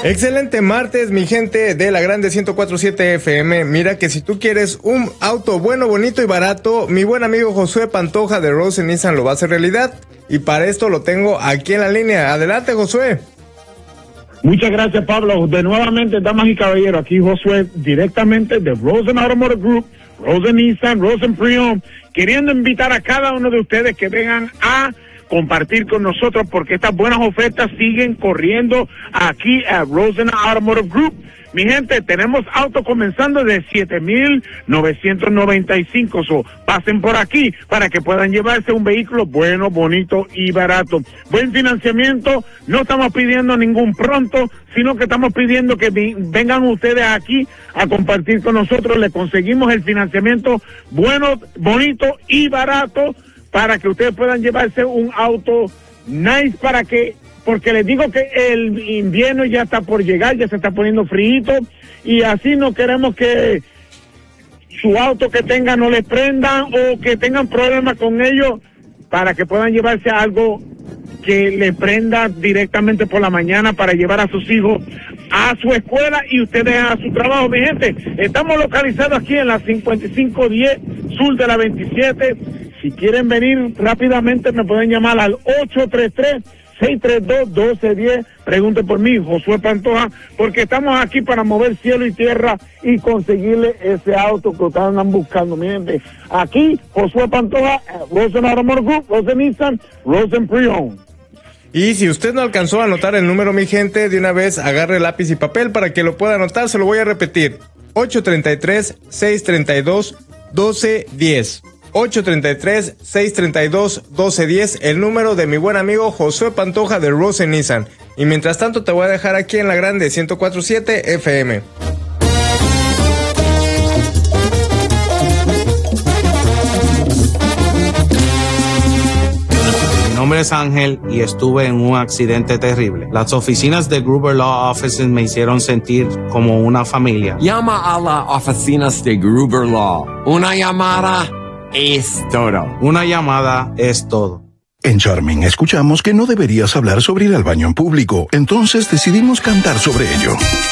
Excelente martes, mi gente de la Grande 104.7 FM. Mira que si tú quieres un auto bueno, bonito y barato, mi buen amigo Josué Pantoja de Rosen Nissan lo va a hacer realidad. Y para esto lo tengo aquí en la línea. Adelante, Josué. Muchas gracias, Pablo. De nuevamente, damas y caballeros, aquí Josué, directamente de Rosen Automotive Group, Rosen Nissan, Rosen Pre-Owned, queriendo invitar a cada uno de ustedes que vengan a compartir con nosotros, porque estas buenas ofertas siguen corriendo aquí a Rosen Automotive Group. Mi gente, tenemos autos comenzando de $7,995. So, pasen por aquí para que puedan llevarse un vehículo bueno, bonito y barato. Buen financiamiento, no estamos pidiendo ningún pronto, sino que estamos pidiendo que vengan ustedes aquí a compartir con nosotros. Le conseguimos el financiamiento bueno, bonito y barato para que ustedes puedan llevarse un auto nice porque les digo que el invierno ya está por llegar, ya se está poniendo frío y así no queremos que su auto que tengan no le prendan o que tengan problemas con ellos, para que puedan llevarse algo que le prenda directamente por la mañana para llevar a sus hijos a su escuela y ustedes a su trabajo. Mi gente, estamos localizados aquí en la 5510 sur de la 27. Si quieren venir rápidamente me pueden llamar al 833-632-1210. Pregunte por mí, Josué Pantoja, porque estamos aquí para mover cielo y tierra y conseguirle ese auto que ustedes andan buscando, mi gente. Aquí, Josué Pantoja, Rosen Automotive Group, Rosen Nissan, Rosen Pre-Owned. Y si usted no alcanzó a anotar el número, mi gente, de una vez agarre lápiz y papel para que lo pueda anotar. Se lo voy a repetir: 833-632-1210. 833-632-1210, el número de mi buen amigo Josué Pantoja de Rosen Nissan. Y mientras tanto te voy a dejar aquí en la Grande 104.7 FM. Mi nombre es Ángel y estuve en un accidente terrible. Las oficinas de Gruber Law Offices me hicieron sentir como una familia. Llama a las oficinas de Gruber Law. Una llamada es todo. Una llamada es todo. En Charming escuchamos que no deberías hablar sobre ir al baño en público, entonces decidimos cantar sobre ello.